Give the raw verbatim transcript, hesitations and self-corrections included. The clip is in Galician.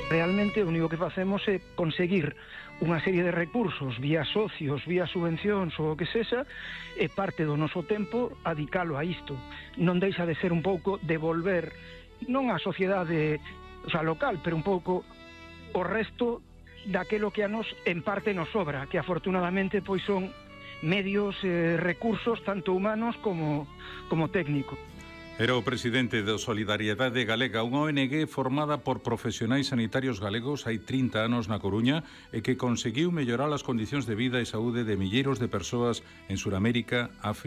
Realmente o único que facemos é conseguir unha serie de recursos vía socios, vía subvencións ou o que sexa, e parte do noso tempo adicalo a isto. Non deixa de ser un pouco devolver, non á sociedade, o sea, local, pero un pouco o resto daquelo que a nos en parte nos sobra, que afortunadamente pois son medios e eh, recursos tanto humanos como, como técnicos. Era o presidente da Solidariedade Galega, unha O N G formada por profesionais sanitarios galegos hai trinta anos na Coruña e que conseguiu mellorar as condicións de vida e saúde de milleiros de persoas en Suramérica, África